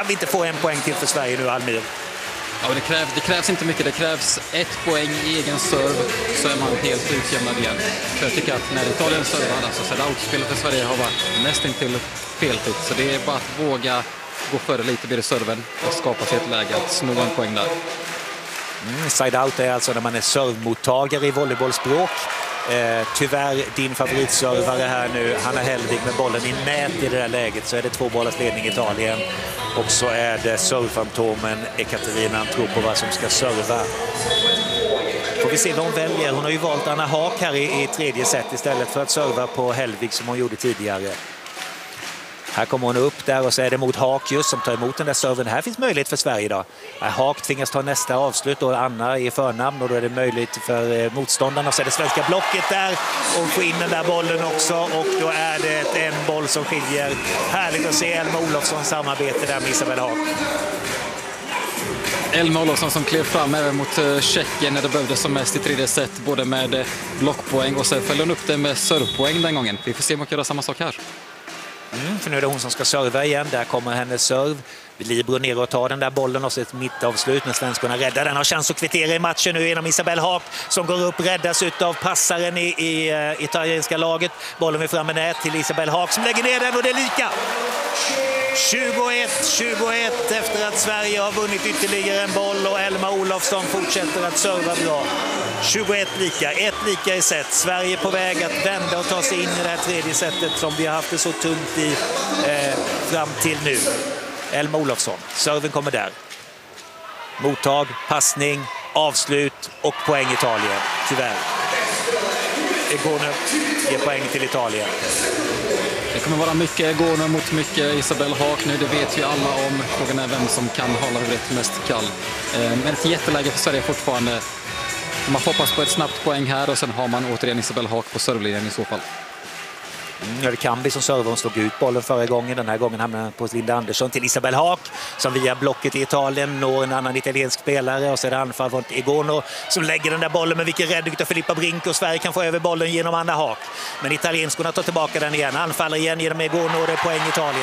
vi inte få en poäng till för Sverige nu, Almir? Ja, det krävs inte mycket. Det krävs 1 poäng i egen serv, så är man helt utjämnad igen. För jag tycker att när Italien servar, alltså så outspelet för Sverige har varit nästintill felfritt. Så det är bara att våga gå före lite vid serven och skapa sig ett läge att sno en poäng där. Side-out är alltså när man är servmottagare i volleybollspråk. Tyvärr din favoritservare här nu, Hanna Hellvig, med bollen i nät i det där läget, så är det 2 bollars ledning Italien. Och så är det servfantomen Ekaterina Antropova som ska serva. Får vi se vad hon väljer. Hon har ju valt Anna Haak här i tredje set istället för att serva på Hellvig som hon gjorde tidigare. Här kommer hon upp där och så är det mot Haak just som tar emot den där serven. Här finns möjlighet för Sverige då. Haak tvingas ta nästa avslut och Anna är i förnamn och då är det möjligt för motståndarna. Och så är det svenska blocket där och få in den där bollen också. Och då är det en boll som skiljer. Härligt att se Elma Olofsson samarbete där med Isabel Haak. Elma Olofsson som klev fram även mot Tjeckien när det behövdes som mest i tredje set, både med blockpoäng och sen följde hon upp det med servpoäng den gången. Vi får se om hon kan göra samma sak här. För nu är det hon som ska serva igen. Där kommer hennes serv. Libero ner och tar den där bollen och så ett mittavslut när svenskarna räddar den. Har chans att kvittera i matchen nu genom Isabel Haak som går upp, räddas av passaren i italienska laget. Bollen är framme nät till Isabel Haak som lägger ner den och det är lika. 21-21 efter att Sverige har vunnit ytterligare en boll och Elma Olofsson fortsätter att serva bra. 21 lika, 1 lika i set. Sverige på väg att vända och ta sig in i det här tredje setet som vi har haft det så tungt i fram till nu. Elma Olofsson, serven kommer där. Mottag, passning, avslut och poäng Italien. Tyvärr. Egone ger poäng till Italien. Det kommer vara mycket Egone mot mycket Isabel Haak nu, det vet ju alla om. Frågan är vem som kan hålla huvudet mest kall. Men ett jätteläge för Sverige fortfarande. Man hoppas på ett snabbt poäng här och sen har man återigen Isabel Haak på servlinjen i så fall. Det kan bli som server, hon slog ut bollen förra gången. Den här gången hamnar på Linda Andersson till Isabel Haak som via blocket i Italien når en annan italiensk spelare och så är det anfall från Egono som lägger den där bollen med vilken räddning av Filippa Brink och Sverige kan få över bollen genom Anna Haak. Men italienskorna tar tillbaka den igen, anfaller igen genom Egono och det är poäng Italien.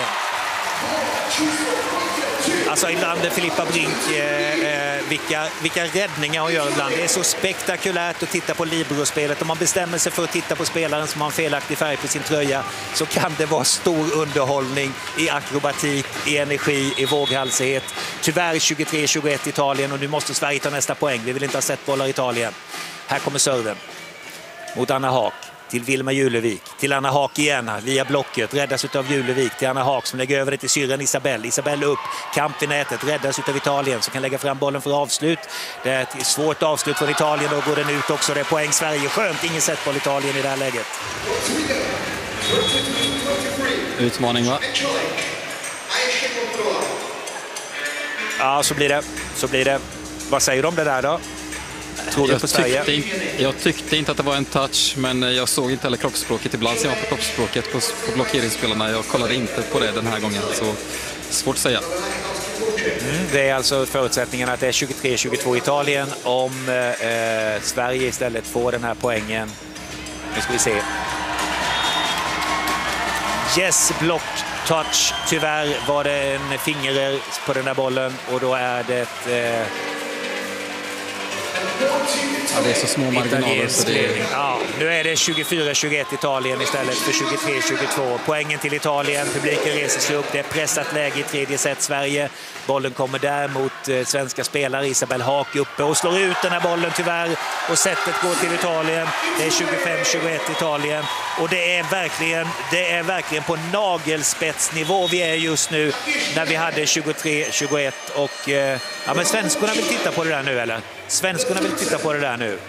Alltså ibland är Filippa Brink, vilka räddningar hon gör ibland. Det är så spektakulärt att titta på Libero-spelet. Om man bestämmer sig för att titta på spelaren som har en felaktig färg på sin tröja så kan det vara stor underhållning i akrobatik, i energi, i våghalsighet. Tyvärr 23-21 Italien och nu måste Sverige ta nästa poäng. Vi vill inte ha sett bollar Italien. Här kommer serven mot Anna Haak. Till Vilma Julevik, till Anna Haak igen via blocket, räddas av Julevik till Anna Haak som lägger över det till syrran Isabel. Isabel upp, kamp i nätet, räddas av Italien som kan lägga fram bollen för avslut. Det är ett svårt avslut från Italien, då går den ut också. Det är poäng Sverige, skönt, ingen sett boll Italien i det här läget. Utmaning va? Ja, så blir det. Vad säger du om det där då? Jag tyckte inte att det var en touch, men jag såg inte heller kroppsspråket. Ibland ser man på kroppsspråket på blockeringsspelarna. Jag kollade inte på det den här gången, så svårt att säga. Det är alltså förutsättningen att det är 23-22 Italien om Sverige istället får den här poängen. Nu ska vi se. Yes, block touch. Tyvärr var det en finger på den där bollen och då är det ja, det är så små marginaler så det... Ja, nu är det 24-21 Italien istället för 23-22. Poängen till Italien, publiken reser sig upp. Det är pressat läge i tredje set Sverige. Bollen kommer där mot svenska spelare. Isabel Haak uppe och slår ut den här bollen tyvärr. Och setet går till Italien. Det är 25-21 Italien. Och det är verkligen på nagelspetsnivå vi är just nu när vi hade 23-21. Och ja, men svenskorna vill titta på det där nu, eller? Svenskorna vill titta på det där nu.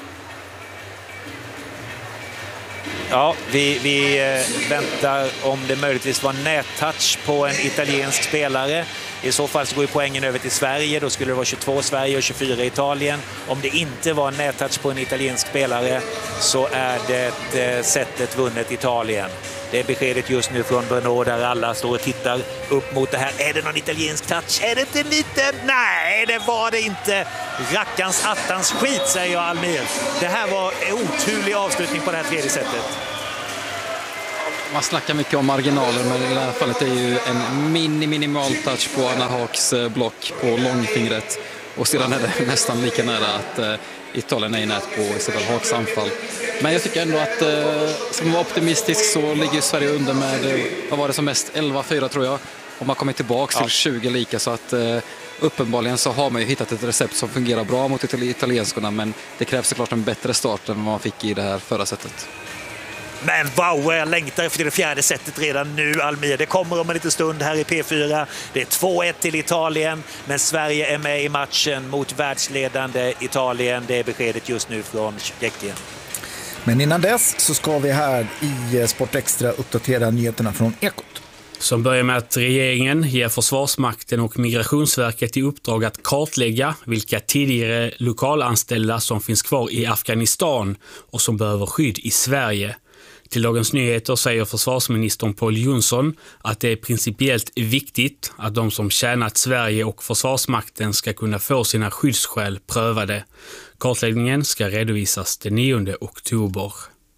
Ja, vi väntar om det möjligtvis var nättouch på en italiensk spelare. I så fall så går ju poängen över till Sverige. Då skulle det vara 22 Sverige och 24 Italien. Om det inte var nättouch på en italiensk spelare så är det sättet vunnet Italien. Det är beskedet just nu från Brno där alla står och tittar upp mot det här. Är det någon italiensk touch? Är det inte lite? Nej, det var det inte. Rackans attans skit, säger jag Almir. Det här var en oturlig avslutning på det här tredje sättet. Man snackar mycket om marginaler, men i det här fallet är ju en minimal touch på Anna Haags block på långfingret. Och sedan är det nästan lika nära att Italien är i nät på Isabel Haags anfall. Men jag tycker ändå att som var optimistisk så ligger Sverige under med, vad var det som mest, 11-4 tror jag. Och man kommer tillbaka till 20 lika, så att uppenbarligen så har man ju hittat ett recept som fungerar bra mot italienskorna, men det krävs såklart en bättre start än vad man fick i det här förra sättet. Men wow, jag längtar efter det fjärde sättet redan nu, Almir. Det kommer om en liten stund här i P4. Det är 2-1 till Italien, men Sverige är med i matchen mot världsledande Italien. Det är beskedet just nu från Tjeckien. Men innan dess så ska vi här i Sport Extra uppdatera nyheterna från Ekot. Som börjar med att regeringen ger Försvarsmakten och Migrationsverket i uppdrag att kartlägga vilka tidigare lokalanställda som finns kvar i Afghanistan och som behöver skydd i Sverige. Till Dagens Nyheter säger försvarsministern Pål Jonson att det är principiellt viktigt att de som tjänat Sverige och Försvarsmakten ska kunna få sina skyddsskäl prövade. Kartläggningen ska redovisas den 9 oktober.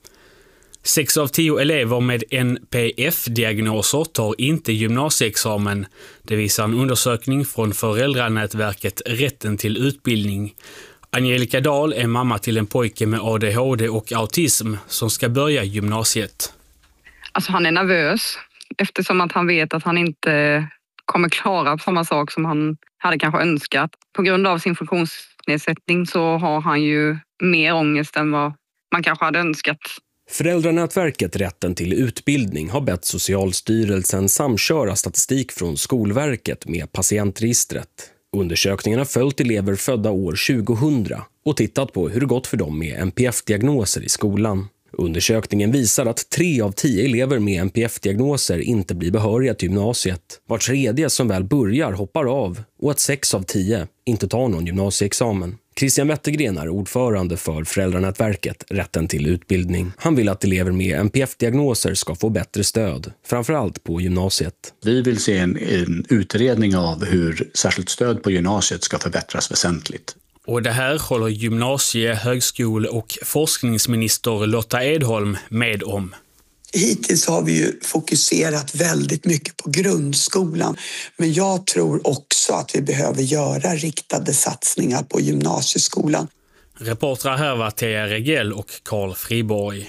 6 av 10 elever med NPF-diagnoser tar inte gymnasieexamen. Det visar en undersökning från föräldranätverket Rätten till utbildning. Angelica Dahl är mamma till en pojke med ADHD och autism som ska börja gymnasiet. Alltså han är nervös eftersom att han vet att han inte kommer klara samma sak som han hade kanske önskat. På grund av sin funktionsnedsättning så har han ju mer ångest än vad man kanske hade önskat. Föräldranätverket Rätten till utbildning har bett Socialstyrelsen samköra statistik från Skolverket med patientregistret. Undersökningen har följt elever födda år 2000 och tittat på hur det gått för dem med NPF-diagnoser i skolan. Undersökningen visar att 3 av 10 elever med NPF-diagnoser inte blir behöriga till gymnasiet. Var tredje som väl börjar hoppar av och att 6 av 10 inte tar någon gymnasieexamen. Christian Wettergren är ordförande för Föräldranätverket Rätten till utbildning. Han vill att elever med NPF-diagnoser ska få bättre stöd, framförallt på gymnasiet. Vi vill se en utredning av hur särskilt stöd på gymnasiet ska förbättras väsentligt. Och det här håller gymnasie-, högskole- och forskningsminister Lotta Edholm med om. Hittills har vi ju fokuserat väldigt mycket på grundskolan, men jag tror också att vi behöver göra riktade satsningar på gymnasieskolan. Reportrar här var Teija Regell och Carl Friborg.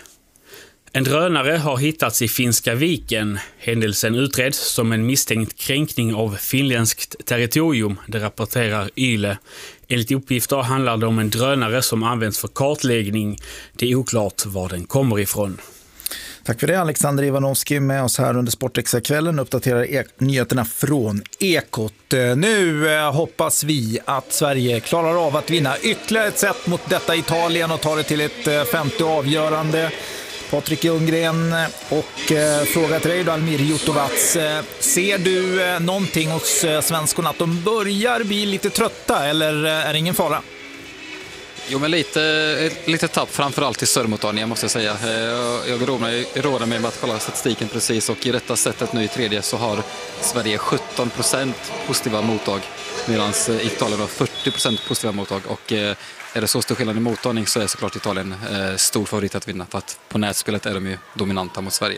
En drönare har hittats i Finska viken. Händelsen utreds som en misstänkt kränkning av finländskt territorium, det rapporterar Yle. Enligt uppgifter handlar det om en drönare som används för kartläggning. Det är oklart var den kommer ifrån. Tack för det, Alexander Ivanovski med oss här under Sportextra-kvällen. Uppdaterar nyheterna från Ekot. Nu hoppas vi att Sverige klarar av att vinna ytterligare ett set mot detta Italien och tar det till ett femte avgörande. Patrik Ljunggren och fråga till dig då, Almir Jutovac. Ser du någonting hos svenskorna att de börjar bli lite trötta eller är det ingen fara? Jo, men lite tapp framförallt i Sörmottagningen måste jag säga. Jag råder mig med att kolla statistiken precis, och i detta sättet nu i tredje så har Sverige 17% positiva mottag medan Italien har 40% positiva mottag, och är det så stor skillnad i mottagning så är såklart Italien stor favorit att vinna, för att på nätspelet är de ju dominanta mot Sverige.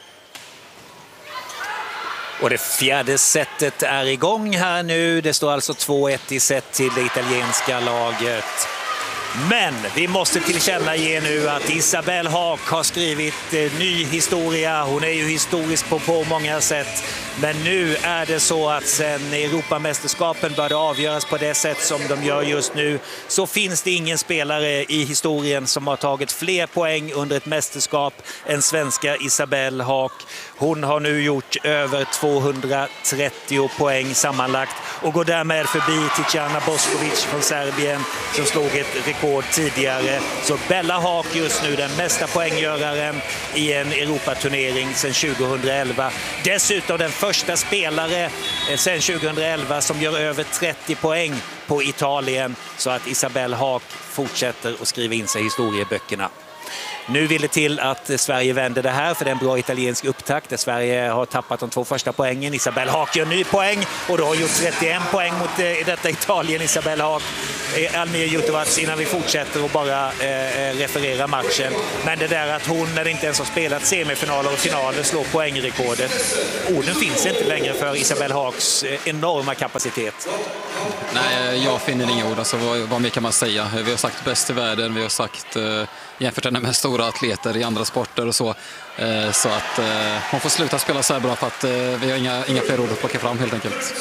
Och det fjärde setet är igång här nu. Det står alltså 2-1 i set till det italienska laget. Men vi måste tillkännage nu att Isabel Haak har skrivit ny historia. Hon är ju historisk på många sätt. Men nu är det så att sen Europamästerskapen började avgöras på det sätt som de gör just nu, så finns det ingen spelare i historien som har tagit fler poäng under ett mästerskap än svenska Isabel Haak. Hon har nu gjort över 230 poäng sammanlagt och går därmed förbi Tijana Boskovic från Serbien som slog ett rekord tidigare. Så Bella Haak just nu den mesta poänggöraren i en Europaturnering sedan 2011. Dessutom den första spelare sedan 2011 som gör över 30 poäng på Italien, så att Isabel Haak fortsätter att skriva in sig i historieböckerna. Nu vill det till att Sverige vänder det här, för det är en bra italiensk upptakt där Sverige har tappat de 2 första poängen. Isabelle Haak gör en ny poäng och då har gjort 31 poäng mot detta Italien. Isabelle Haak, Almir Jutovac, innan vi fortsätter och bara referera matchen. Men det där att hon, när det inte ens har spelat semifinaler och finaler, slår poängrekordet. Orden finns inte längre för Isabelle Haaks enorma kapacitet. Nej, jag finner inga ord. Alltså, vad mer kan man säga? Vi har sagt bäst i världen, vi har sagt jämfört henne med stora atleter i andra sporter och så. Så att hon får sluta spela så här bra, för att vi har inga fler ord att plocka fram helt enkelt.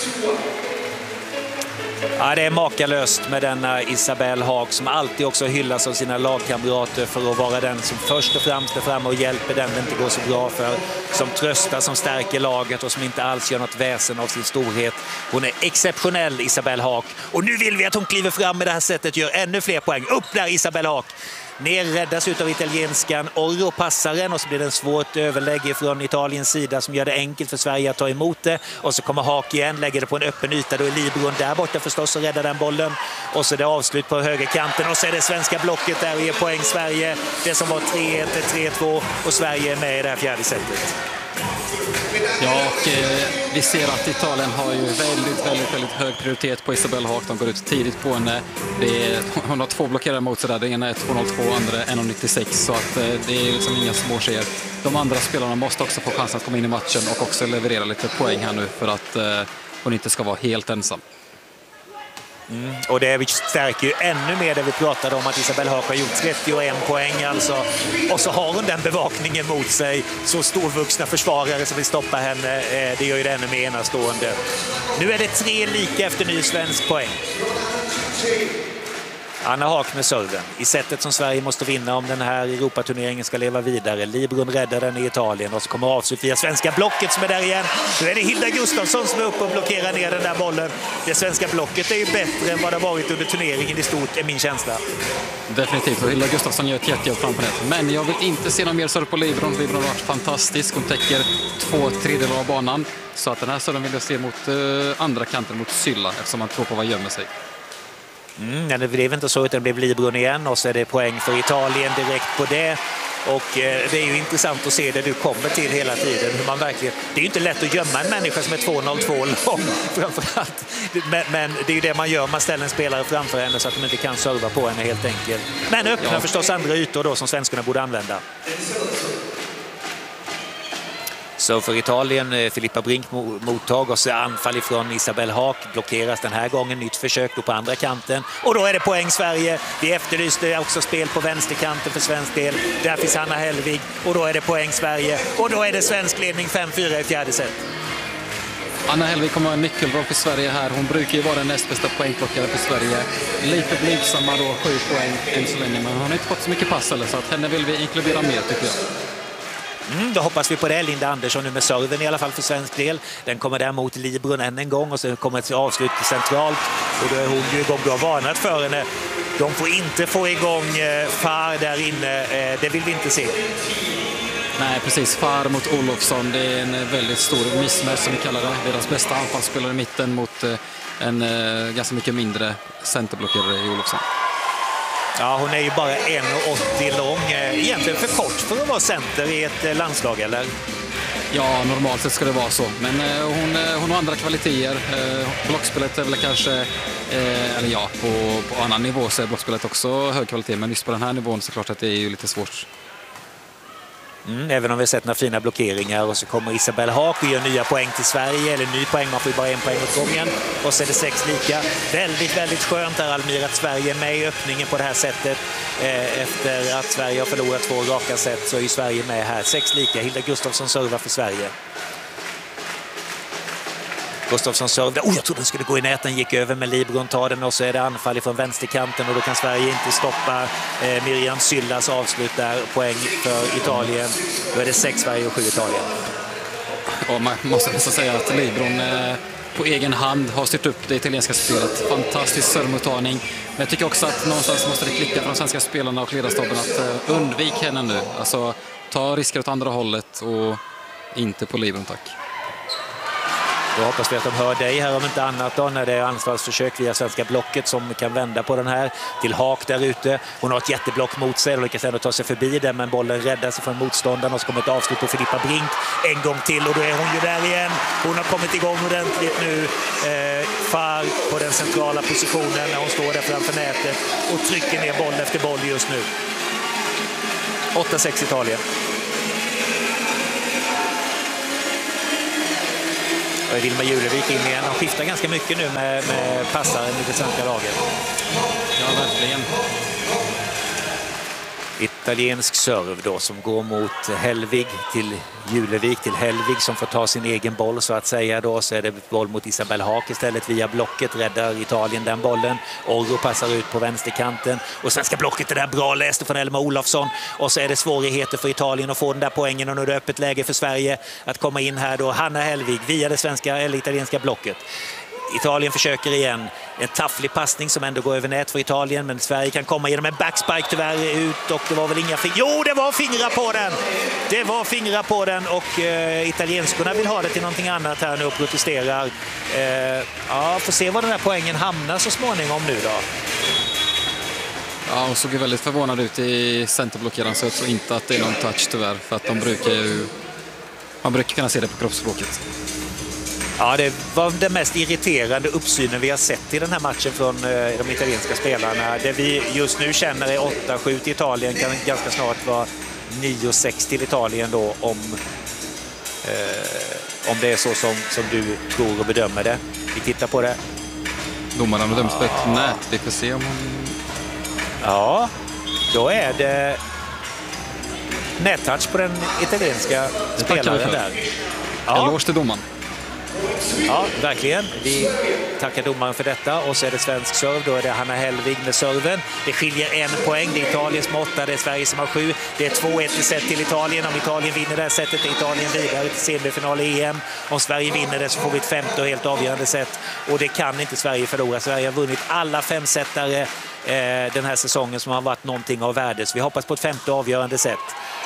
Ja, det är makalöst med denna Isabelle Haak som alltid också hyllas av sina lagkamrater för att vara den som först och främst är framme och hjälper den det inte går så bra för. Som tröstar, som stärker laget och som inte alls gör något väsen av sin storhet. Hon är exceptionell, Isabelle Haak. Och nu vill vi att hon kliver fram med det här sättet, gör ännu fler poäng. Upp där, Isabelle Haak! Ner räddas ut av italienskan. Orro passar den och så blir det en svårt överlägg från Italiens sida som gör det enkelt för Sverige att ta emot det. Och så kommer Haak igen, lägger det på en öppen yta. Då är Libron där borta förstås och räddar den bollen. Och så är det avslut på högerkanten och så är det svenska blocket där och ger poäng Sverige. Det som var 3-1 är 3-2 och Sverige är med i det här fjärde setet. Ja, och vi ser att Italien har ju väldigt hög prioritet på Isabelle Haak. De går ut tidigt på henne. Hon har 2 blockerare mot sig där. Det ena är 2.02, andra 1.96. Så att det är liksom inga små tjejer. De andra spelarna måste också få chansen att komma in i matchen och också leverera lite poäng här nu för att hon inte ska vara helt ensam. Och det stärker ju ännu mer det vi pratade om, att Isabelle Haak har gjort 31 poäng alltså. Och så har hon den bevakningen mot sig, så storvuxna försvarare som vill stoppa henne. Det gör ju det ännu mer enastående. Nu är det 3 lika efter ny svensk poäng. Anna Haak med serven i sättet som Sverige måste vinna om den här Europaturneringen ska leva vidare. Libron räddar den i Italien och så kommer avslut via svenska blocket som är där igen. Nu är det Hilda Gustafsson som är uppe och blockerar ner den där bollen. Det svenska blocket är ju bättre än vad det har varit under turneringen i stort, är min känsla. Definitivt, och Hilda Gustafsson gör ett jättejobb framför det. Men jag vill inte se någon mer serv på Libron. Libron har varit fantastisk. Hon täcker 2/3 av banan. Så att den här serven vill jag se mot andra kanten, mot Sylla, eftersom man tror på vad gömmer sig. Det blev inte så, utan det blev Libron igen och så är det poäng för Italien direkt på det. Och det är ju intressant att se det du kommer till hela tiden. Hur man verkligen, det är ju inte lätt att gömma en människa som är 2.02 lång framförallt. Men det är ju det man gör, man ställer en spelare framför henne så att de inte kan serva på henne helt enkelt. Men öppnar förstås andra ytor då som svenskarna borde använda. Så för Italien, Filippa Brink mottag och så anfall ifrån Isabelle Haak, blockeras den här gången, nytt försök då på andra kanten. Och då är det poäng Sverige. Vi efterlyste också spel på vänsterkanten för svensk del. Där finns Anna Hellvig och då är det poäng Sverige. Och då är det svensk ledning 5-4 i fjärde set. Anna Hellvig kommer ha en nyckelroll för Sverige här. Hon brukar ju vara den näst bästa poängplockare för Sverige. Lite blygsamma då, 7 poäng än så länge. Men hon har inte fått så mycket pass eller, så att henne vill vi inkludera mer tycker jag. Då hoppas vi på det. Linda Andersson nu med serven i alla fall för svensk del. Den kommer där mot Libron än en gång och så kommer ett avslut centralt. Och då är hon ju igång. Du har varnat för henne. De får inte få igång Far där inne. Det vill vi inte se. Nej, precis. Far mot Olofsson. Det är en väldigt stor missmatch som vi kallar det. Deras bästa anfallsspelare i mitten mot en ganska mycket mindre centerblockerare i Olofsson. Ja, hon är ju bara 1,80 lång. Egentligen för kort för att vara center i ett landslag, eller? Ja, normalt sett ska det vara så. Men hon har andra kvaliteter. Blockspelet är väl kanske... eller ja, på annan nivå så är blockspelet också hög kvalitet. Men just på den här nivån så klart att det är ju lite svårt. Även om vi har sett några fina blockeringar och så kommer Isabelle Haak och gör nya poäng till Sverige, eller ny poäng, man får ju bara 1 poäng åt gången och så är det 6 lika. Väldigt skönt här, Almir, att Sverige är med i öppningen på det här sättet. Efter att Sverige har förlorat 2 raka set så är ju Sverige med här. 6 lika, Hilda Gustafsson servar för Sverige. Gustafsson servade. Jag trodde den skulle gå i näten, gick över med Libron, tar den och så är det anfall från vänsterkanten och då kan Sverige inte stoppa Miriam Syllas avslut där. Poäng för Italien. Då är det 6 Sverige och 7 Italien. Och man måste nästan säga att Libron på egen hand har styrt upp det italienska spelet. Fantastisk servmottagning. Men jag tycker också att någonstans måste det klicka från de svenska spelarna och ledarstaben att undvik henne nu. Alltså ta risker åt andra hållet och inte på Libron, tack. Då hoppas vi att de hör dig här om inte annat då, när det är anfallsförsök via svenska blocket som kan vända på den här till Haak där ute. Hon har ett jätteblock mot sig och lyckas ändå ta sig förbi den, men bollen räddar sig från motståndaren och så kommer ett avslut på Filippa Brink en gång till och då är hon ju där igen. Hon har kommit igång ordentligt nu. Far på den centrala positionen när hon står där framför nätet och trycker ner boll efter boll just nu. 8-6 Italien. Och Vilma Julevik in igen. Han skiftar ganska mycket nu med passaren i det svenska laget. Ja, verkligen. Italiensk serv då som går mot Hellvig till Julevik till Hellvig som får ta sin egen boll så att säga då. Så är det boll mot Isabel Haak istället via blocket. Räddar Italien den bollen. Orro passar ut på vänsterkanten. Och svenska blocket är där bra läst från Elma Olofsson. Och så är det svårigheter för Italien att få den där poängen och nu är det öppet läge för Sverige att komma in här då. Hanna Hellvig via det svenska eller italienska blocket. Italien försöker igen. En tafflig passning som ändå går över nät för Italien. Men Sverige kan komma genom en backspike tyvärr ut. Och det var väl inga fingrar. Jo, det var fingrar på den! Det var fingrar på den. Och italienskorna vill ha det till någonting annat här nu och protesterar. Ja, får se var den här poängen hamnar så småningom nu då. Ja, hon såg ju väldigt förvånad ut i centerblockeraren så jag tror inte att det är någon touch tyvärr. För att man brukar kunna se det på kroppsspråket. Ja, det var den mest irriterande uppsynen vi har sett i den här matchen från de italienska spelarna. Det vi just nu känner är 8-7 till Italien kan ganska snart vara 9-6 till Italien då om det är så som du tror och bedömer det. Vi tittar på det. Domaren har dömt på ett nät. Vi får se om hon... Ja, då är det nättouch på den italienska spelaren där. Ja. Eloge till domaren. Ja, verkligen. Vi tackar domaren för detta. Och så är det svensk serv. Då är det Hanna Hellvig med serven. Det skiljer 1 poäng. Det är Italien som 8. Det är Sverige som har 7. Det är 2-1 i set till Italien. Om Italien vinner det här setet är Italien vidare till semifinal i EM. Om Sverige vinner det så får vi ett 5:e och helt avgörande set. Och det kan inte Sverige förlora. Sverige har vunnit alla 5-setare den här säsongen som har varit någonting av värde. Så vi hoppas på ett 5:e avgörande set.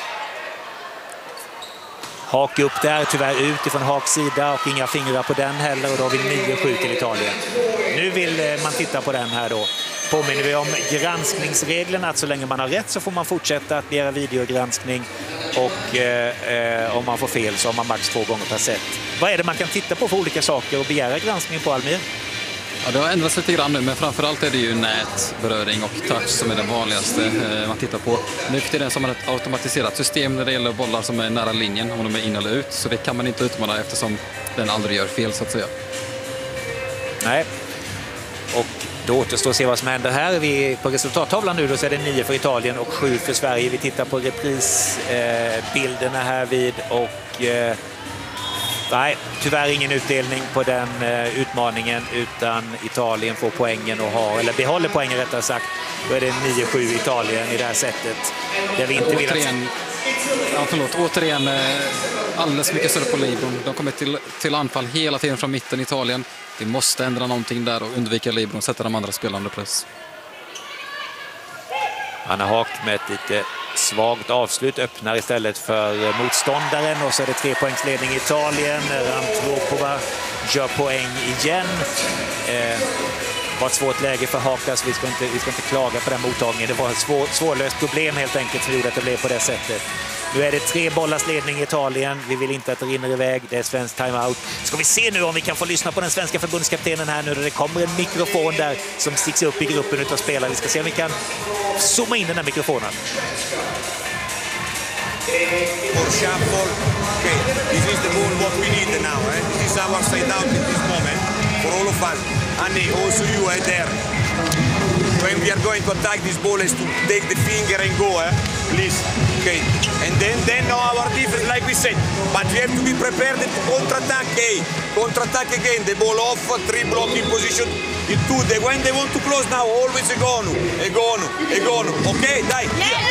Haak upp där, tyvärr ut ifrån Haaks sida och inga fingrar på den heller och då har vi 9-7 till Italien. Nu vill man titta på den här då. Påminner vi om granskningsreglerna att så länge man har rätt så får man fortsätta att begära videogranskning och om man får fel så har man max 2 gånger per set. Vad är det man kan titta på för olika saker och begära granskning på, Almir? Ja, det har ändrats lite grann nu, men framförallt är det ju nät, beröring och touch som är den vanligaste man tittar på. Nu är det som ett automatiserat system när det gäller bollar som är nära linjen, om de är in eller ut. Så det kan man inte utmana eftersom den aldrig gör fel så att säga. Nej, och då återstår att se vad som händer här. Vi på resultattavlan nu då så är det 9 för Italien och 7 för Sverige. Vi tittar på reprisbilderna här vid och... Nej, tyvärr ingen utdelning på den utmaningen utan Italien får poängen och eller behåller poängen rättare sagt. Då är det 9-7 Italien i det här sättet. Där vi inte återigen alldeles mycket större på libron. De kommer till anfall hela tiden från mitten i Italien. Vi måste ändra någonting där och undvika libron och sätta de andra spelarna under press. Anna Haak med ett lite svagt avslut öppnar istället för motståndaren och så är det 3-poängsledning i Italien. Antropova gör poäng igen. Var ett svårt läge för Haak, så vi ska inte klaga på den mottagningen. Det var ett svårlöst problem helt enkelt för att det blev på det sättet. Nu är det 3 bollars ledning i Italien. Vi vill inte att det rinner iväg. Det är svensk timeout. Ska vi se nu om vi kan få lyssna på den svenska förbundskaptenen här nu. Det kommer en mikrofon där som sticks upp i gruppen utav spelare. Vi ska se om vi kan zooma in den här mikrofonen. For shuffle. Okay, this is the ball what we need now. This is our side out in this moment for all of us. Annie, also you there. When we are going to attack this ball is to take the finger and go, please. Okay, and then our defense, like we said, but we have to be prepared to counter-attack. Counter-attack again. The ball off, 3 blocking position. In 2, when they want to close now, always Egonu. Okay, dai.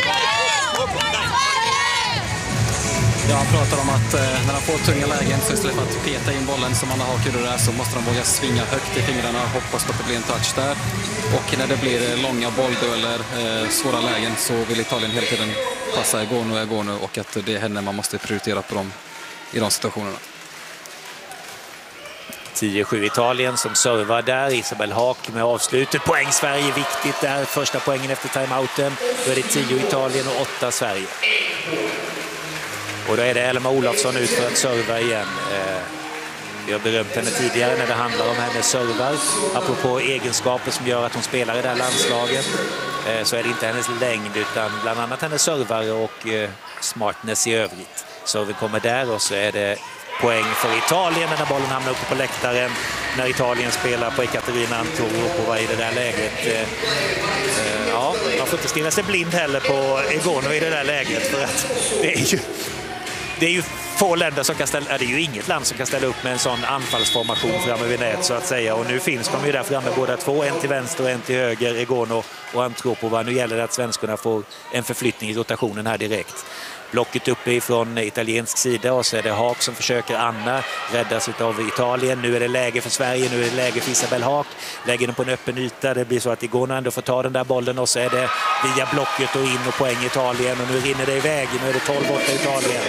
Ja, han pratar om att när han får tunga lägen så istället för att peta in bollen som Anna Haak gjorde där så måste de våga svinga högt i fingrarna och hoppas på att det blir en touch där. Och när det blir långa bolldueller, svåra lägen så vill Italien hela tiden passa Egonu och att det är henne man måste prioritera på i de situationerna. 10-7 Italien som servar där. Isabel Haak med avslutet. Poäng Sverige, viktigt där. Första poängen efter timeouten. Då är det 10 Italien och 8 Sverige. Och då är det Elma Olofsson ut för att serva igen. Vi har berömt henne tidigare när det handlar om hennes servar. Apropå egenskaper som gör att hon spelar i det här landslaget, så är det inte hennes längd utan bland annat hennes servar och smartness i övrigt. Serven kommer där och så är det poäng för Italien när bollen hamnar uppe på läktaren. När Italien spelar på Ekaterina Antropova i det där läget. Ja, man får inte stirra sig blind heller på Egono i det där läget, för att det är ju få länder som kan ställa, det är ju inget land som kan ställa upp med en sån anfallsformation framme vid nät så att säga. Och nu finns de ju där framme båda två, en till vänster och en till höger, Egono och Antropova. Nu gäller det att svenskarna får en förflyttning i rotationen här direkt. Blocket uppe ifrån italiensk sida och så är det Haak som försöker. Anna räddas av Italien. Nu är det läge för Sverige, nu är det läge för Isabel Haak. Lägger den på en öppen yta. Det blir så att Egono ändå får ta den där bollen och så är det via blocket och in och poäng Italien. Och nu rinner det iväg. Nu är det 12-8 Italien.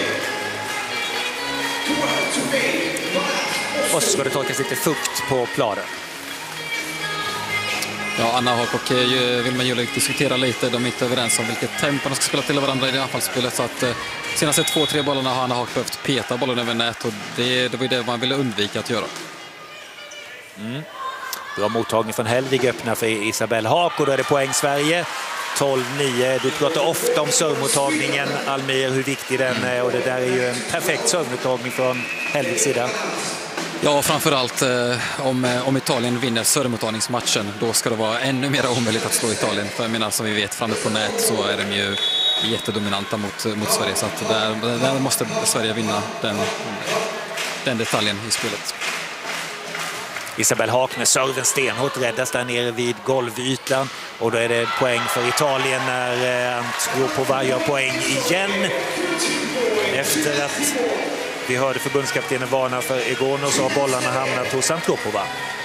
Och så ska det torkas lite fukt på planen. Ja, Anna Haak och Vilma Julik diskuterar lite. De är inte överens om vilket tempo de ska spela till varandra i det anfallsspelet. Så att senaste 2-3 bollarna har Anna Haak behövt peta bollen över nät. Och det var ju det man ville undvika att göra. Bra mottagning från Helvig öppnar för Isabel Haak och då är det poäng Sverige. 12-9. Du pratar ofta om servmottagningen, Almir, hur viktig den är. Och det där är ju en perfekt servmottagning från Helvigs sida. Ja, framförallt om Italien vinner servemottagningsmatchen, då ska det vara ännu mer omöjligt att slå Italien. För jag menar, som vi vet, framme på nät så är de ju jättedominanta mot Sverige. Så att där måste Sverige vinna den detaljen i spelet. Isabel Haak med serven stenhårt räddas där nere vid golvytan. Och då är det poäng för Italien när Antropova gör poäng igen. Efter att vi hörde förbundskaptenen varna för Egono så har bollarna hamnat hos Antropova.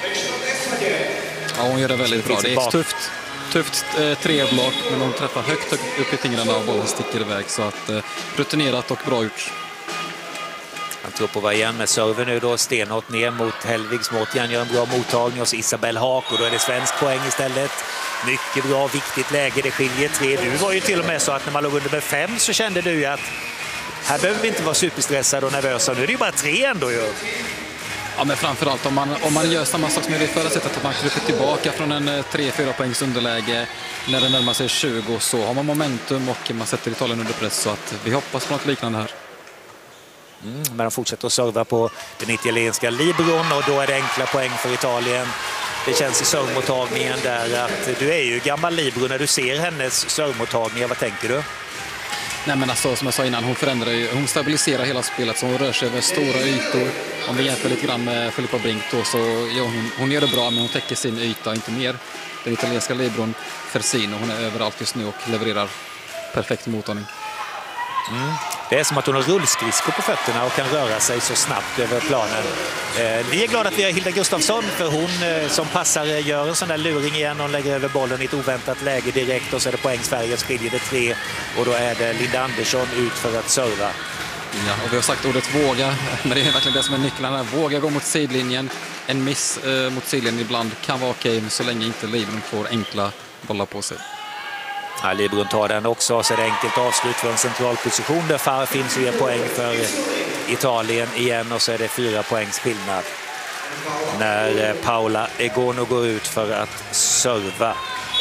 Ja, hon gör det väldigt bra. Det är ett tufft treblock, men hon träffar högt upp i fingrarna och bollen sticker iväg. Så att rutinerat och bra gjort. Antropova igen med serven nu då, stenhårt ner mot Helvig som återigen gör en bra mottagning och så Isabel Haak och då är det svensk poäng istället. Mycket bra, viktigt läge, det skiljer 3. Du var ju till och med så att när man låg under med 5 så kände du att här behöver vi inte vara superstressade och nervösa. Nu är det ju bara 3 ändå ju. Ja, men framförallt om man gör samma sak som i det förra sättet, att man kryper tillbaka från en 3-4 poängs underläge när det närmar sig 20, så har man momentum och man sätter Italien under press, så att vi hoppas på något liknande här. Men de fortsätter att serva på den italienska Libron och då är det enkla poäng för Italien. Det känns i servmottagningen där att du är ju gammal Libro. När du ser hennes servmottagningar, vad tänker du? Nej, men alltså, som jag sa innan, hon stabiliserar hela spelet, så hon rör sig över stora ytor. Om vi jämför lite grann med Filippa Brink då, så hon gör det bra, men hon täcker sin yta, inte mer. Den italienska Libron Fersino, hon är överallt just nu och levererar perfekt mottagning. Det är som att hon har rullskridskor på fötterna och kan röra sig så snabbt över planen. Vi är glada att vi har Hilda Gustafsson, för hon som passar gör en sån där luring igen och lägger över bollen i ett oväntat läge direkt och så är det poäng Sverige, skiljer det 3 och då är det Linda Andersson ut för att serva. Ja, och vi har sagt ordet våga, men det är verkligen det som är nyckeln här. Våga gå mot sidlinjen. En miss mot sidlinjen ibland kan vara okej, men så länge inte Libron får enkla bollar på sig. Ja, Libron tar den också, så är det enkelt avslut för en central position där Far finns och ger poäng för Italien igen och så är det 4 poängs skillnad när Paola Egono går ut för att serva.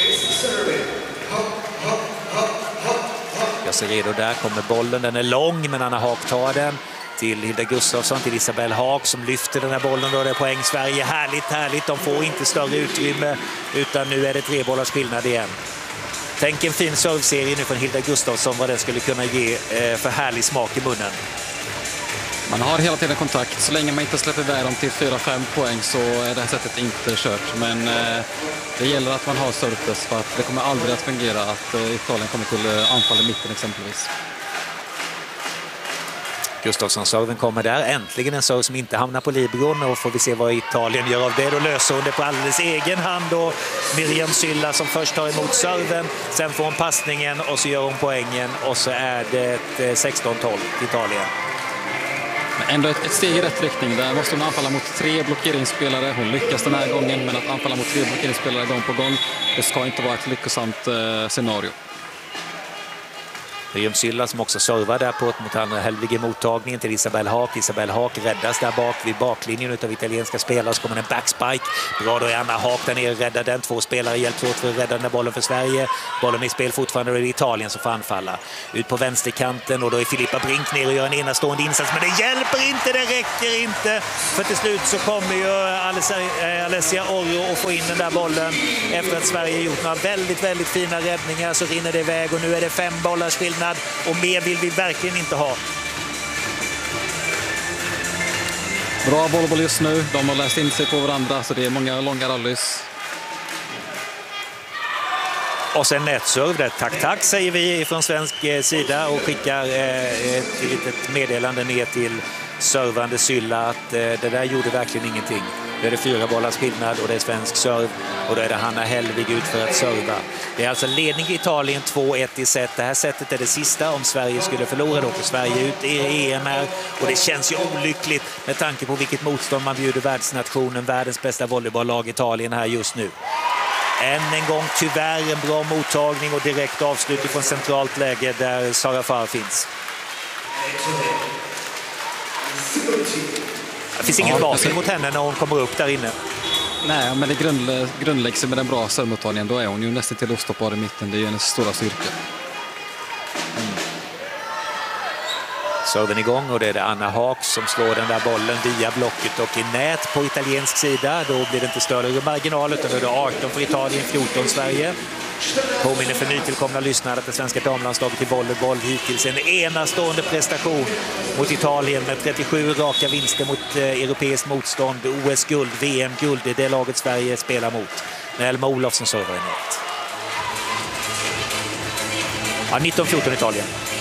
Jag ser redo, där kommer bollen, den är lång men Anna Haak tar den till Hilda Gustafsson, till Isabel Haak som lyfter den här bollen och det är poäng Sverige. Härligt, de får inte större utrymme utan nu är det 3 bollars skillnad igen. Tänk en fin serveserie nu från Hilda Gustafsson, vad den skulle kunna ge för härlig smak i munnen. Man har hela tiden kontakt. Så länge man inte släpper iväg dem till 4-5 poäng så är det här sättet inte kört. Men det gäller att man har service, för att det kommer aldrig att fungera att Italien kommer till anfall i mitten exempelvis. Gustafsson-serven kommer där. Äntligen en serv som inte hamnar på Libron och får vi se vad Italien gör av det. Då löser hon det på alldeles egen hand och Miriam Sylla som först tar emot serven. Sen får hon passningen och så gör hon poängen och så är det 16-12 Italien. Men ändå ett steg i rätt riktning. Där måste hon anfalla mot 3 blockeringsspelare. Hon lyckas den här gången, men att anfalla mot 3 blockeringsspelare gång på gång, det ska inte vara ett lyckosamt scenario. Miriam Sylla som också servar där på mot Hanna Hellvig i mottagningen till Isabelle Haak. Isabelle Haak räddas där bak vid baklinjen utav italienska spelare. Så kommer en backspike. Bra då är Anna Haak där nere, räddar den. 2 spelare hjälps åt för att rädda den där bollen för Sverige. Bollen är i spel fortfarande och det är Italien som får anfalla. Ut på vänsterkanten och då är Filippa Brink ner och gör en enastående insats. Men det hjälper inte, det räcker inte. För till slut så kommer ju Alessia Orro att få in den där bollen. Efter att Sverige gjort några väldigt, väldigt fina räddningar så rinner det iväg och nu är det 5 bollars skillnad. Och mer vill vi verkligen inte ha. Bra volleyboll just nu. De har läst in sig på varandra så det är många långa rallys. Och sen nätserv där. Tack säger vi från svensk sida och skickar ett litet meddelande ner till servande Sylla att det där gjorde verkligen ingenting. Då är det 4 bollars skillnad och det är svensk serv och då är det Hanna Hellvig ut för att serva. Det är alltså ledning i Italien 2-1 i set. Det här setet är det sista om Sverige skulle förlora. Då åker Sverige ut i EM här och det känns ju olyckligt med tanke på vilket motstånd man bjuder världsnationen, världens bästa volleybolllag Italien här just nu. Än en gång tyvärr en bra mottagning och direkt avslut från centralt läge där Sara Farr finns. Det finns ingen vapen mot henne när hon kommer upp där inne. Nej, men det grundläggs med den bra servmottagningen. Då är hon ju nästan till ostoppbar i mitten. Det är ju hennes stora styrka. Serven igång och det är det Anna Haak som slår den där bollen via blocket och i nät på italiensk sida. Då blir det inte större marginal utan då är det 18 för Italien, 14 Sverige. Påminner för nytillkomna lyssnare att det svenska damlandslaget i volleyboll hittills en enastående prestation mot Italien med 37 raka vinster mot europeiskt motstånd, OS-guld, VM-guld. Det är det laget Sverige spelar mot. När Elma Olofsson servar i nät. Ja, 19-14 Italien.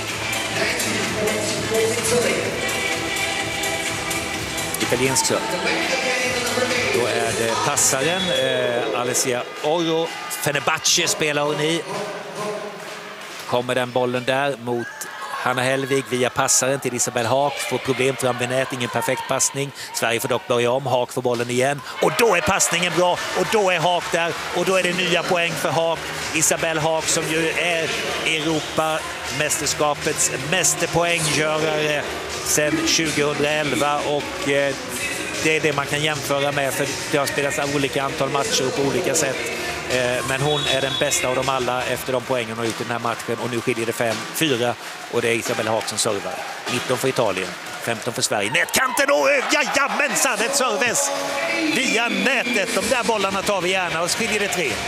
Italiensk serv. Då är det passaren Alessia Orro. Fenerbahce spelar hon i. Kommer den bollen där mot Hanna Hellvig via passaren till Isabelle Haak. Får problem fram vid nät, ingen perfekt passning. Sverige får dock börja om, Haak får bollen igen. Och då är passningen bra och då är Haak där. Och då är det nya poäng för Haak. Isabelle Haak som ju är Europamästerskapets mästerpoänggörare sedan 2011 och det är det man kan jämföra med för det har spelats olika antal matcher på olika sätt. Men hon är den bästa av dem alla efter de poängen hon har ut i den här matchen och nu skiljer det 5-4 och det är Isabelle Haak som servar. 19 för Italien, 15 för Sverige. Nätkanten och jajamensan, ett serves via nätet. De där bollarna tar vi gärna och så skiljer det 3.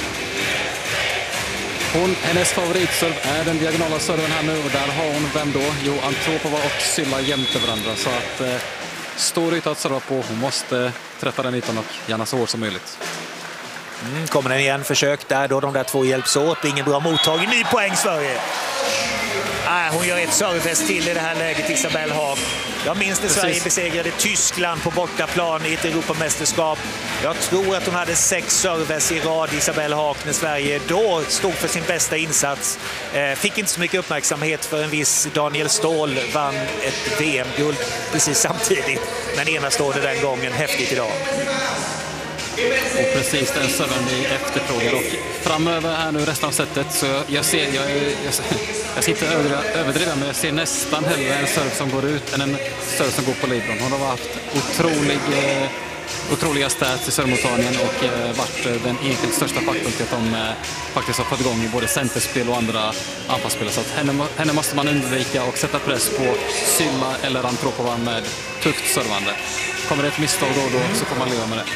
Hennes favoritserv är den diagonala serven här nu och där har hon vem då? Jo, Antropova och Sylla jämte varandra så att stor yta att serva på. Hon måste träffa den ytan och gärna så hårt som möjligt. Kommer den igen, försök där då de där 2 hjälps åt. Ingen bra mottagning, ny poäng Sverige. Hon gör ett service till i det här läget, Isabelle Haak. Jag minns när Sverige besegrade Tyskland på bortaplan i ett Europamästerskap. Jag tror att hon hade 6 service i rad, Isabelle Haak, när Sverige då stod för sin bästa insats. Fick inte så mycket uppmärksamhet för en viss Daniel Ståhl vann ett VM-guld precis samtidigt. Men enastående den gången, häftigt idag. Och precis den serven vi efterfrågar och framöver här nu resten av sättet så jag sitter överdriven men jag ser nästan hellre en serv som går ut än en serv som går på libron. Hon har haft otroliga stats i servmottagningen och varit den enskilt största faktorn till att de faktiskt har fått igång i både centerspel och andra anfallsspel. Så att henne måste man undvika och sätta press på Sylla eller Antropova med tufft servande. Kommer det ett misstag då så får man leva med det.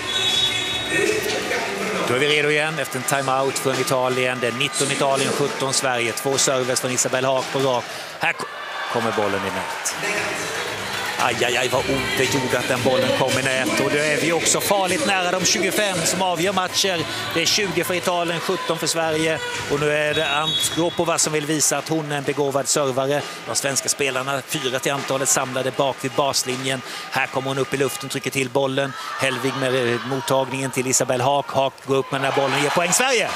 Då är vi redo igen efter en timeout från Italien. Det är 19 Italien, 17 Sverige. 2 serves från Isabelle Haak på rak. Här kommer bollen i nät. Aj, vad ont det gjorde att den bollen kom i nät. Och då är vi också farligt nära de 25 som avgör matcher. Det är 20 för Italien, 17 för Sverige. Och nu är det Antropova som vill visa att hon är en begåvad servare. De svenska spelarna, 4 till antalet, samlade bak vid baslinjen. Här kommer hon upp i luften, trycker till bollen. Hellvig med mottagningen till Isabelle Haak. Haak går upp med den här bollen och ger poäng Sverige.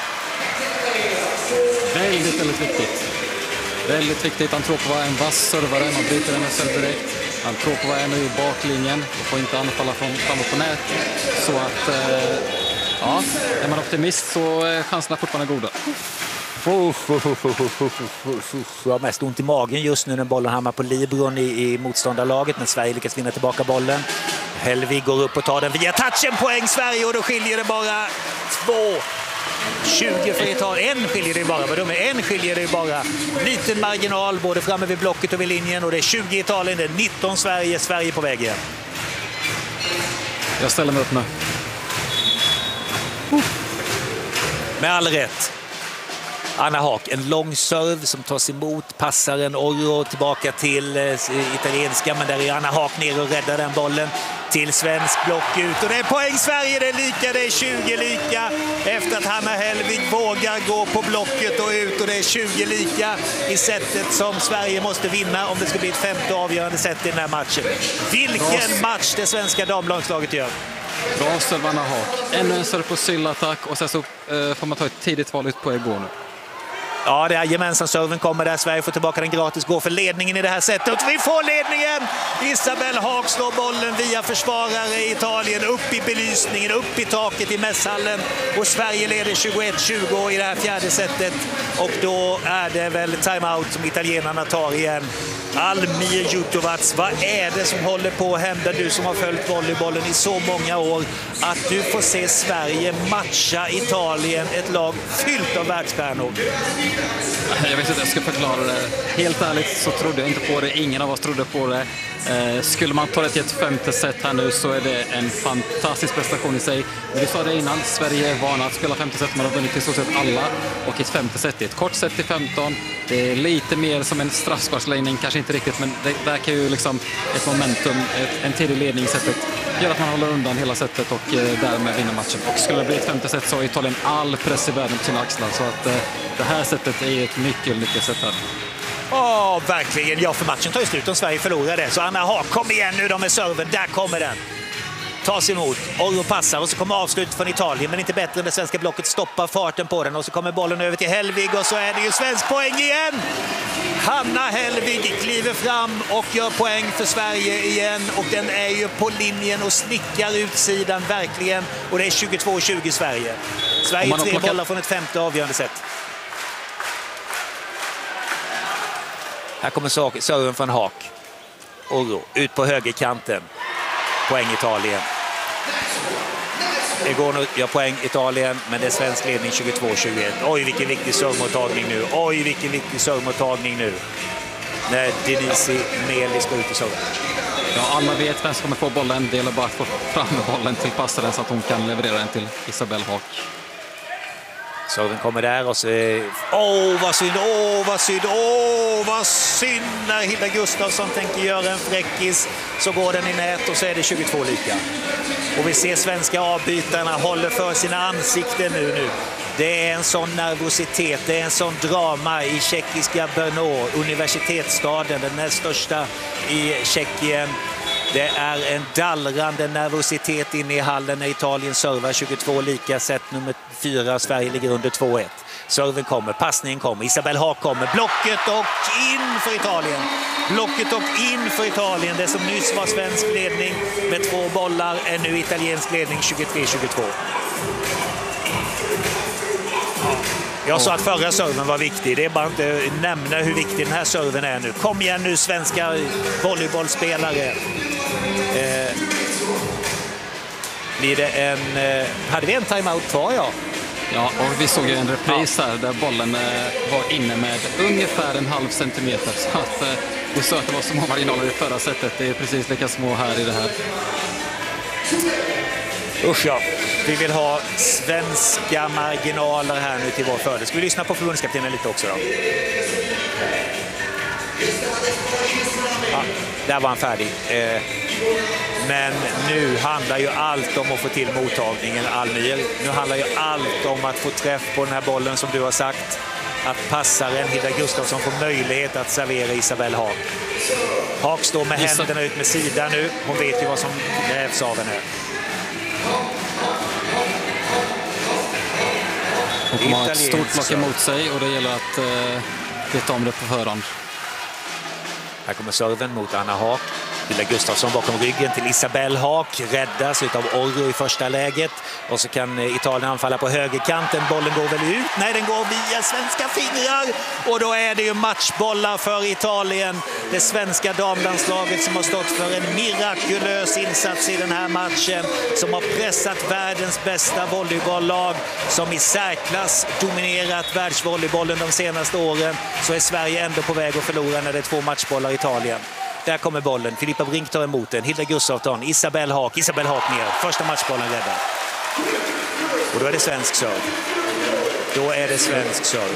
Väldigt viktigt. Väldigt viktigt. Antropova är en vass servare. Man bryter den med serv direkt. Han tror på vad är nu i baklinjen och får inte anfalla från framåt på nät. Så att, ja, är man optimist så är chanserna fortfarande goda. Jag har mest ont i magen just nu när bollen hamnar på libron i motståndarlaget, men Sverige lyckas vinna tillbaka bollen. Hellvig går upp och tar den via touchen, poäng Sverige, och då skiljer det bara 2-20 för Italien. En skiljer det bara, en skiljer det bara. Liten marginal både framme vid blocket och vid linjen, och det är 20 Italien, det är 19 Sverige, Sverige på väg igen. Jag ställer mig upp nu. Med all rätt. Anna Haak, en lång serv som tas emot, passaren Orro tillbaka till italienska, men där är Anna Haak ner och räddar den bollen till svensk block ut, och det är poäng Sverige, det är lika, det är 20 lika efter att Hanna Hellvig vågar gå på blocket och ut, och det är 20 lika i sättet som Sverige måste vinna om det ska bli ett femte avgörande sätt i den här matchen. Vilken match det svenska damlagslaget gör. Bra serv Anna Haak. Ännu en serv på syllattack, och sen så får man ta ett tidigt val ut på Egor nu. Ja, det är gemensam serven kommer där. Sverige får tillbaka den gratis, går för ledningen i det här sättet. Vi får ledningen! Isabelle Haak slår bollen via försvarare i Italien upp i belysningen, upp i taket i mässhallen. Och Sverige leder 21-20 i det här fjärde sättet. Och då är det väl timeout som italienarna tar igen. Almir Jutovac, vad är det som håller på att hända, du som har följt volleybollen i så många år, att du får se Sverige matcha Italien, ett lag fyllt av världsstjärnor? Jag vet inte, jag ska förklara det. Helt ärligt så trodde jag inte på det. Ingen av oss trodde på det. Skulle man ta det till ett femte set här nu så är det en fantastisk prestation i sig. Vi sa det innan, Sverige är vana att spela femte set. Man har vunnit i så sett alla. Och ett femte set är ett kort set till 15. Det är lite mer som en straffsparksläggning, kanske inte riktigt, men det där kan ju liksom ett momentum, en tidig ledning i setet gör att man håller undan hela setet och därmed vinner matchen. Och skulle det bli ett femte set så har Italien all press i världen på sina axlar. Så att det här setet är ett nyckelset här. Verkligen. Ja, för matchen tar ju slut om Sverige förlorar det. Så Anna Haak, kom igen nu, de är serven. Där kommer den. Tas emot. Orro passar och så kommer avslut från Italien, men inte bättre än det svenska blocket stoppar farten på den. Och så kommer bollen över till Hellvig och så är det ju svensk poäng igen. Hanna Hellvig kliver fram och gör poäng för Sverige igen. Och den är ju på linjen och snickar utsidan verkligen. Och det är 22-20 Sverige. Sverige 3 bollar från ett femte avgörande sätt. Här kommer serven från Haak. Orro ut på högerkanten. Poäng Italien. Egor gör poäng Italien, men det är svensk ledning 22-21. Oj, vilken viktig servmottagning nu. Oj, vilken viktig servmottagning nu. När Denise Melis går ut i serven. Ja, alla vet vem som kommer få bollen. Det gäller bara att få fram bollen till passaren så att hon kan leverera den till Isabelle Haak. Serven kommer där och så... vad synd! Vad synd när Hilda Gustafsson tänker göra en fräckis. Så går den i nät och så är det 22 lika. Och vi ser svenska avbytarna håller för sina ansikten nu. Det är en sån nervositet, det är en sån drama i tjeckiska Brno, universitetsstaden, den näst största i Tjeckien. Det är en dallrande nervositet inne i hallen när Italien servar 22 lika, set nummer 4, Sverige ligger under 2-1. Serven kommer, passningen kommer, Isabelle Haak kommer, blocket och in för Italien. Blocket och in för Italien, det som nyss var svensk ledning med 2 bollar är nu italiensk ledning 23-22. Jag sa att förra serven var viktig. Det är bara inte att nämna hur viktig den här serven är nu. Kom igen nu, svenska volleybollspelare. Blir det en... hade vi en timeout kvar, ja? Ja, och vi såg ju en repris här där bollen var inne med ungefär en halv centimeter. Så att vi såg att det var små marginaler i förra sättet. Det är precis lika små här i det här. Usch ja, vi vill ha svenska marginaler här nu till vår fördel. Ska vi lyssna på förbundskaptenen lite också då? Ja, där var han färdig. Men nu handlar ju allt om att få till mottagningen, Almir. Nu handlar ju allt om att få träff på den här bollen som du har sagt. Att passaren Hilda Gustafsson får möjlighet att servera Isabelle Haak. Haak står med händerna ut med sidan nu. Hon vet ju vad som krävs av henne. Hon kommer ha ett stort block emot sig och det gäller att veta om det på förhand. Här kommer serven mot Anna Haak. Hilda Gustafsson bakom ryggen till Isabelle Haak, räddas utav Orro i första läget. Och så kan Italien anfalla på högerkanten. Bollen går väl ut? Nej, den går via svenska fingrar. Och då är det ju matchbollar för Italien. Det svenska damlandslaget som har stått för en mirakulös insats i den här matchen. Som har pressat världens bästa volleybolllag. Som i särklass dominerat världsvolleybollen de senaste åren. Så är Sverige ändå på väg att förlora när det är 2 matchbollar i Italien. Där kommer bollen. Filippa Brink tar emot den. Hilda Gustafsson, Isabelle Haak ner. Första matchbollen räddad. Och då är det svensk serve.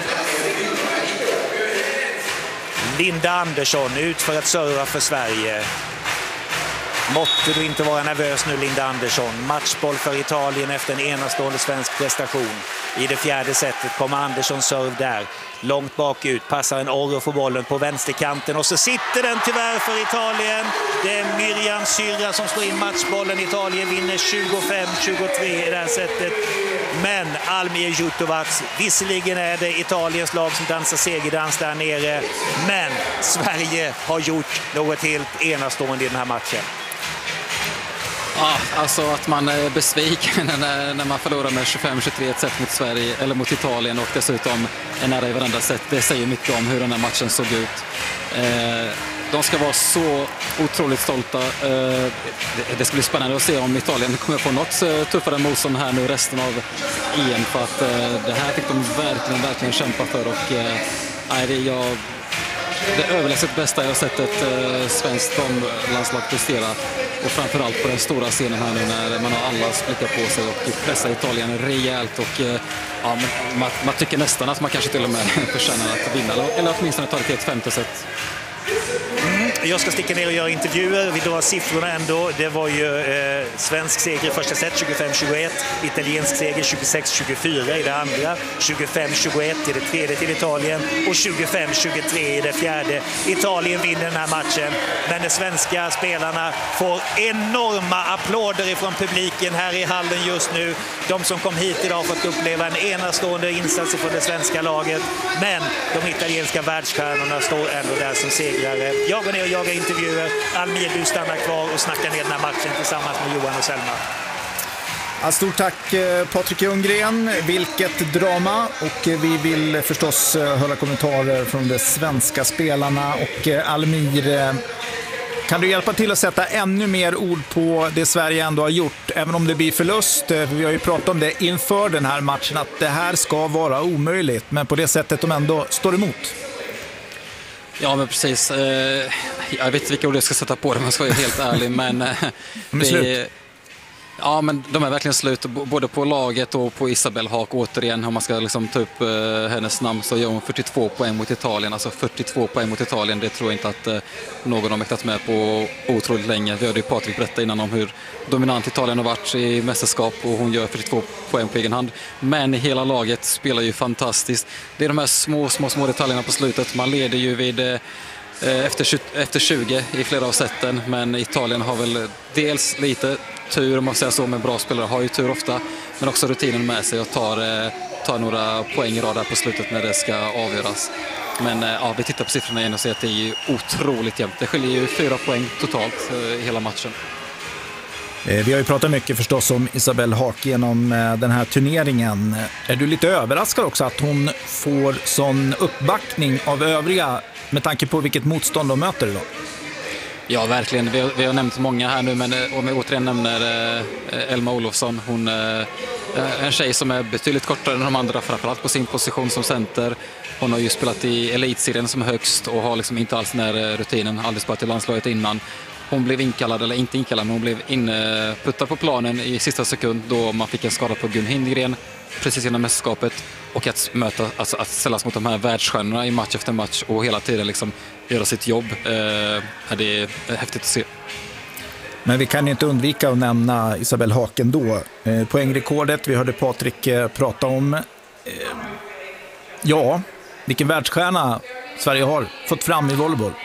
Linda Andersson ut för att serva för Sverige. Måtte du inte vara nervös nu, Linda Andersson. Matchboll för Italien efter en enastående svensk prestation. I det 4:e setet kommer Andersson serve där. Långt bakut, passar en Orro för bollen på vänsterkanten och så sitter den tyvärr för Italien. Det är Miriam Syrra som slår in matchbollen. Italien vinner 25-23 i det här sättet. Men Almir Jutovac, visserligen är det Italiens lag som dansar segerdans där nere. Men Sverige har gjort något helt enastående i den här matchen. Ja, alltså att man är besviken när man förlorar med 25-23 ett sätt mot Sverige eller mot Italien och dessutom är nära i varandra sätt. Det säger mycket om hur den här matchen såg ut. De ska vara så otroligt stolta. Det ska bli spännande att se om Italien kommer få något tuffare motstånd här nu resten av EM, för att det här fick de verkligen kämpa för. Och det överlägset bästa jag har sett ett svenskt landslag prestera, och framförallt på den stora scenen här nu när man har alla blickar på sig och pressar Italien rejält. Och man tycker nästan att man kanske till och med förtjänar att vinna eller åtminstone ta det till ett 5:e set. Jag ska sticka ner och göra intervjuer. Vi drar siffrorna ändå. Det var ju svensk seger i första set 25-21, italiensk seger 26-24 i det andra, 25-21 i det tredje till Italien och 25-23 i det fjärde. Italien vinner den här matchen, men de svenska spelarna får enorma applåder ifrån publiken här i hallen just nu. De som kom hit idag har fått uppleva en enastående insats från det svenska laget, men de italienska världsstjärnorna står ändå där som segrare. Jag går ner och jagar intervjuer. Almir, du stannar kvar och snackar ner den här matchen tillsammans med Johan och Selma. Ja, stort tack Patrik Ljunggren. Vilket drama. Och vi vill förstås höra kommentarer från de svenska spelarna. Och Almir, kan du hjälpa till att sätta ännu mer ord på det Sverige ändå har gjort, även om det blir förlust? Vi har ju pratat om det inför den här matchen, att det här ska vara omöjligt, men på det sättet de ändå står emot. Ja, men precis. Jag vet inte vilka ord jag ska sätta på det, man ska vara helt ärlig, men ja, men de är verkligen slut både på laget och på Isabelle Haak. Återigen, om man ska liksom ta upp hennes namn, så gör hon 42 poäng mot Italien. Alltså 42 poäng mot Italien, det tror jag inte att någon har mäktat med på otroligt länge. Vi hörde ju Patrik berätta innan om hur dominant Italien har varit i mästerskap, och hon gör 42 poäng på egen hand. Men hela laget spelar ju fantastiskt. Det är de här små detaljerna på slutet. Man leder ju vid efter 20 i flera av sätten, men Italien har väl dels lite tur, om man säger så, med bra spelare har ju tur ofta, men också rutinen med sig och tar några poäng i rad där på slutet när det ska avgöras. Men ja, vi tittar på siffrorna igen och ser att det är ju otroligt jämnt. Det skiljer ju 4 poäng totalt i hela matchen. Vi har ju pratat mycket förstås om Isabelle Haak genom den här turneringen. Är du lite överraskad också att hon får sån uppbackning av övriga med tanke på vilket motstånd de möter idag? Ja, verkligen. Vi har nämnt många här nu, men om jag återigen nämner Elma Olofsson. Hon är en tjej som är betydligt kortare än de andra, framförallt på sin position som center. Hon har ju spelat i elitserien som högst och har liksom inte alls den här rutinen, aldrig spelat i landslaget innan. Hon blev inkallad, eller inte inkallad, men hon blev inputtad på planen i sista sekund då man fick en skada på Gun Hindgren precis innan mästerskapet, och att möta, alltså att ställas mot de här världsstjärnorna i match efter match och hela tiden liksom göra sitt jobb. Det är häftigt att se. Men vi kan inte undvika att nämna Isabelle Haak ändå. Poängrekordet, vi hörde Patrik prata om. Ja, vilken världsstjärna Sverige har fått fram i volleyboll.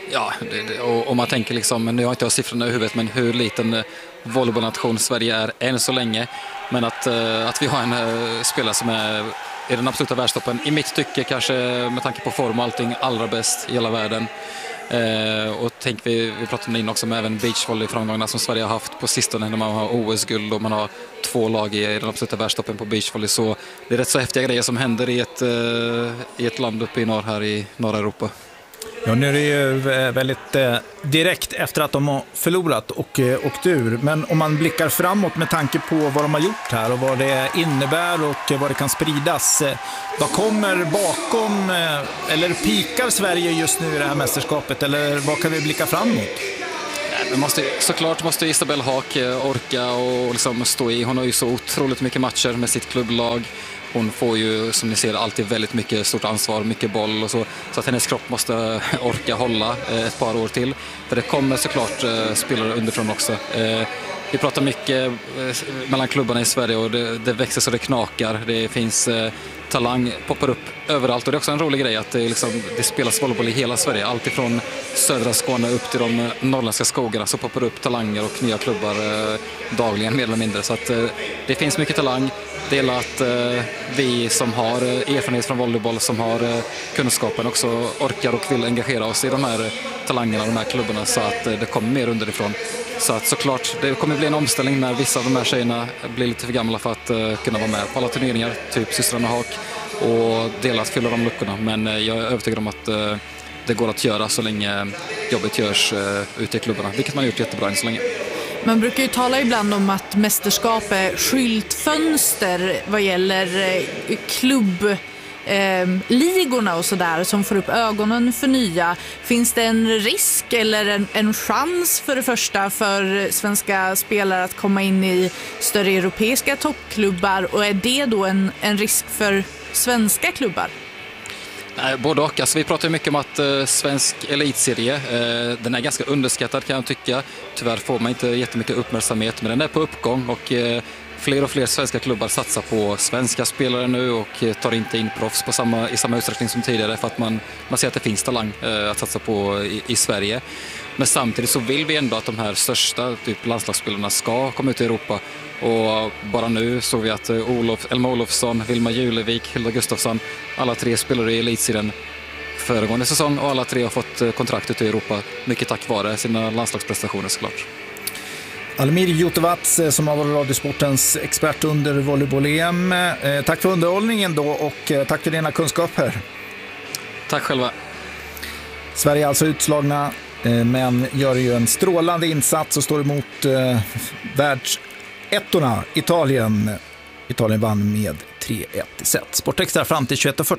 Ja, och man tänker liksom, nu har inte jag siffrorna i huvudet, men hur liten volleybollnation Sverige är än så länge. Men att vi har en spelare som är den absoluta världstoppen, i mitt tycke kanske med tanke på form och allting, allra bäst i hela världen. Och tänk, vi pratade om det in också med även beachvolley-framgångarna som Sverige har haft på sistone när man har OS-guld och man har 2 lag i den absoluta världstoppen på beachvolley. Så det är rätt så häftiga grejer som händer i ett land uppe i norr här i norra Europa. Ja, nu är det ju väldigt direkt efter att de har förlorat och åkt ur. Men om man blickar framåt med tanke på vad de har gjort här och vad det innebär och vad det kan spridas. Vad kommer bakom, eller pikar Sverige just nu i det här mästerskapet? Eller vad kan vi blicka framåt? Såklart måste Isabelle Haak orka och liksom stå i. Hon har ju så otroligt mycket matcher med sitt klubblag. Hon får ju, som ni ser, alltid väldigt mycket stort ansvar, mycket boll och så att hennes kropp måste orka hålla ett par år till. För det kommer såklart spelare underifrån också. Vi pratar mycket mellan klubbarna i Sverige och det växer så det knakar. Det finns talang, poppar upp överallt och det är också en rolig grej att det spelas volleyboll i hela Sverige. Allt ifrån södra Skåne upp till de norrländska skogarna så poppar upp talanger och nya klubbar dagligen mer eller mindre. Så att det finns mycket talang. Det gäller att vi som har erfarenhet från volleyboll, som har kunskapen också orkar och vill engagera oss i de här talangerna, de här klubbarna så att det kommer mer underifrån. Så att såklart, det kommer bli en omställning när vissa av de här tjejerna blir lite för gamla för att kunna vara med på alla turneringar, typ systrarna Haak, och dela att fylla de luckorna. Men jag är övertygad om att det går att göra så länge jobbet görs ute i klubbarna, vilket man har gjort jättebra än så länge. Man brukar ju tala ibland om att mästerskap är skyltfönster vad gäller klubbligorna och sådär som får upp ögonen för nya. Finns det en risk eller en chans för det första för svenska spelare att komma in i större europeiska toppklubbar, och är det då en risk för svenska klubbar? Nej, både och. Alltså, vi pratar mycket om att svensk elitserie, den är ganska underskattad kan jag tycka. Tyvärr får man inte jättemycket uppmärksamhet, men den är på uppgång och fler och fler svenska klubbar satsar på svenska spelare nu och tar inte in proffs i samma utsträckning som tidigare för att man ser att det finns talang att satsa på i Sverige. Men samtidigt så vill vi ändå att de här största typ landslagsspelarna ska komma ut i Europa. Och bara nu såg vi att Elma Olofsson, Vilma Julevik, Hilda Gustafsson, alla 3 spelare i elitserien föregående säsong och alla 3 har fått kontrakt ute i Europa, mycket tack vare sina landslagsprestationer såklart. Almir Jutevats som har varit Radiosportens expert under volleyboll-EM. Tack för underhållningen då och tack för dina kunskaper. Tack själva. Sverige är alltså utslagna men gör ju en strålande insats och står emot världsettorna Italien. Italien vann med 3-1 i set. Sportextra fram till 21:40.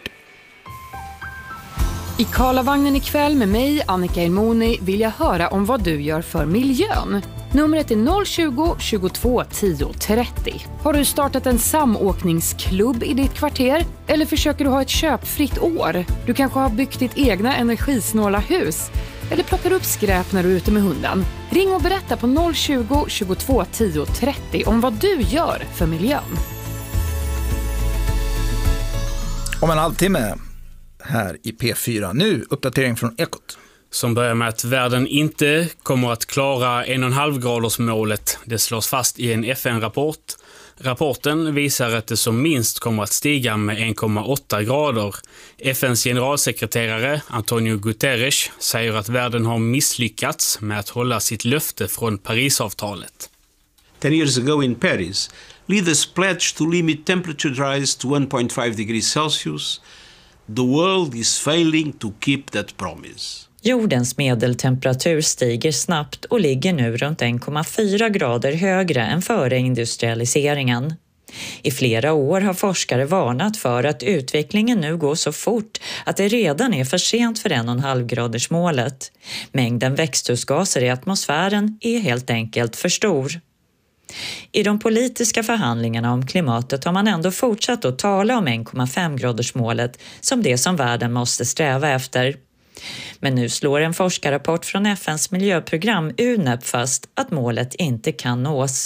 I Karlavagnen ikväll med mig, Annika Elmoni, vill jag höra om vad du gör för miljön. Numret är 020 22 10 30. Har du startat en samåkningsklubb i ditt kvarter? Eller försöker du ha ett köpfritt år? Du kanske har byggt ditt egna energisnåla hus? Eller plockar upp skräp när du är ute med hunden? Ring och berätta på 020 22 10 30 om vad du gör för miljön. Om en halvtimme här i P4. Nu uppdatering från Ekot. Som börjar med att världen inte kommer att klara 1,5-gradersmålet. Det slås fast i en FN-rapport. Rapporten visar att det som minst kommer att stiga med 1,8 grader. FNs generalsekreterare Antonio Guterres säger att världen har misslyckats med att hålla sitt löfte från Parisavtalet. 10 years ago in Paris, leaders pledged to limit temperature rise to 1.5 degrees Celsius. The world is failing to keep that promise. Jordens medeltemperatur stiger snabbt och ligger nu runt 1,4 grader högre än före industrialiseringen. I flera år har forskare varnat för att utvecklingen nu går så fort att det redan är för sent för 1,5-gradersmålet. Mängden växthusgaser i atmosfären är helt enkelt för stor. I de politiska förhandlingarna om klimatet har man ändå fortsatt att tala om 1,5-gradersmålet som det som världen måste sträva efter. Men nu slår en forskarrapport från FNs miljöprogram UNEP fast att målet inte kan nås.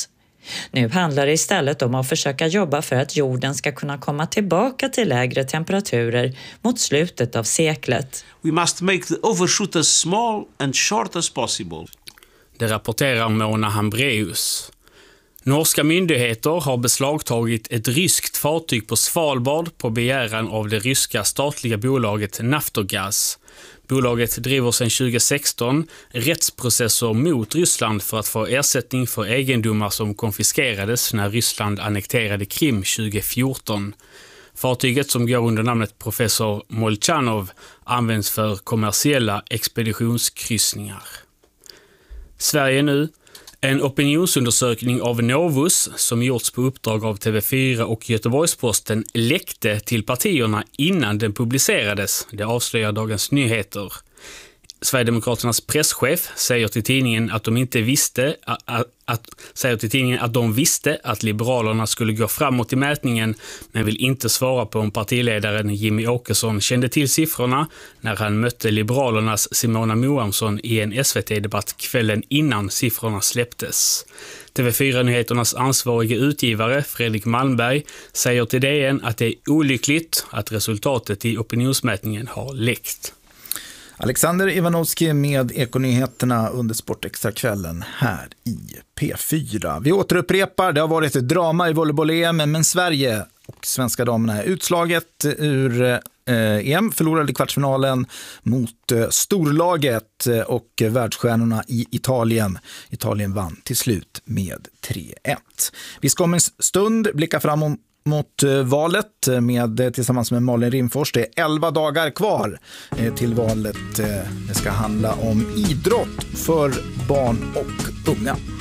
Nu handlar det istället om att försöka jobba för att jorden ska kunna komma tillbaka till lägre temperaturer mot slutet av seklet. We must make the overshoot as small and short as possible. Det rapporterar Mona Hambreus. Norska myndigheter har beslagtagit ett ryskt fartyg på Svalbard på begäran av det ryska statliga bolaget Naftogaz. Bolaget driver sedan 2016 rättsprocesser mot Ryssland för att få ersättning för egendomar som konfiskerades när Ryssland annekterade Krim 2014. Fartyget, som går under namnet Professor Molchanov, används för kommersiella expeditionskryssningar. Sverige nu. En opinionsundersökning av Novus som gjorts på uppdrag av TV4 och Göteborgs-Posten läckte till partierna innan den publicerades. Det avslöjar Dagens Nyheter. Sverigedemokraternas presschef säger till tidningen att de visste att Liberalerna skulle gå framåt i mätningen, men vill inte svara på om partiledaren Jimmy Åkesson kände till siffrorna när han mötte Liberalernas Simona Moamsson i en SVT-debatt kvällen innan siffrorna släpptes. TV4-nyheternas ansvariga utgivare Fredrik Malmberg säger till DN att det är olyckligt att resultatet i opinionsmätningen har läckt. Alexander Ivanovski med Ekonyheterna under Sportextra-kvällen här i P4. Vi återupprepar, det har varit ett drama i volleyboll-EM, men Sverige och svenska damerna är utslaget ur EM, förlorade kvartsfinalen mot storlaget och världsstjärnorna i Italien. Italien vann till slut med 3-1. Vi ska om en stund blicka fram mot valet tillsammans med Malin Rimfors. Det är 11 dagar kvar till valet. Det ska handla om idrott för barn och unga.